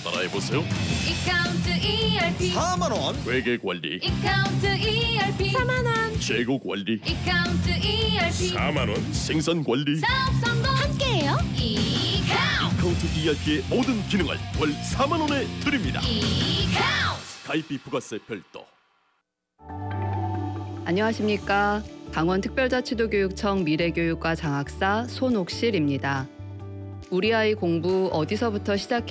따라해보세요. 이카운트 ERP 4만 원. 회계 관리, 이카운트 ERP 4만 원 재고 관리, 이카운트 ERP 4만 원. 생산 관리, 사업 성공 함께해요. 이카운트 카운트 ERP의 모든 기능을 월 4만 원에 드립니다. 이카운트 가입비 부가세 별도. 안녕하십니까. 강원특별자치도교육청 미래교육과 장학사 손옥실입니다. 우리 아이 공부 어디서부터 시작해